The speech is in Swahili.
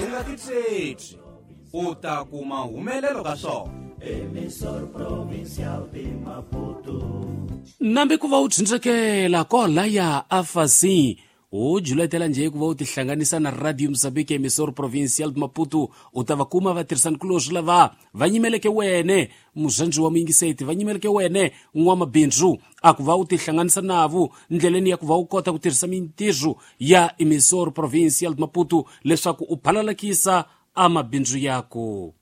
ti nga titsheti u ta kuma humelelo ka swona. Emissora provincial de Maputo. Nambe ku va u thindrekela kolaya afasi u juletela nje ku va u tihlanganisa na Radio Mozambique Emissora Provincial de Maputo u ta va kuma vatirhisani kulobye lava va nyimeleke wene muzandzi wa muingiseti va nyimeleke wene n'wamabindzu a ku va u tihlanganisa navo ndleleni ya ku va u kota ku tirhisa mintirho ya Emissora Provincial de Maputo leswaku u phalalakisa a mabindzu yako.